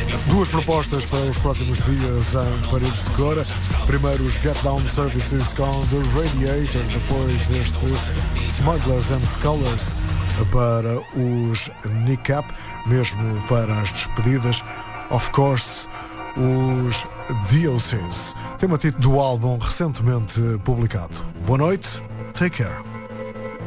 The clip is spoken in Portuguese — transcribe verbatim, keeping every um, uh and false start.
Duas propostas para os próximos dias em Paredes de Cora. Primeiro os Get Down Services com The Radiator, depois este Smugglers and Scholars para os Kneecap, mesmo para as despedidas. Of course, os D O Cs, tema título do álbum recentemente publicado. Boa noite, take care.